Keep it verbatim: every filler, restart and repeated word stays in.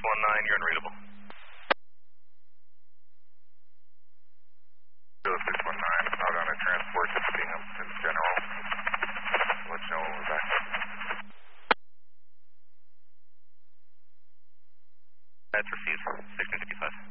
one nine, you're unreadable. Kilo six one nine, out on a transport to Binghamton General. Let you know when we're back. That's received, sixteen fifty-five.